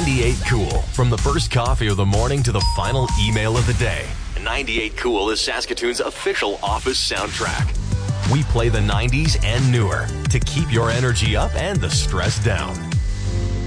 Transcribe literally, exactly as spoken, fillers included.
ninety-eight Cool. From the first coffee of the morning to the final email of the day, ninety-eight Cool is Saskatoon's official office soundtrack. We play the nineties and newer to keep your energy up and the stress down.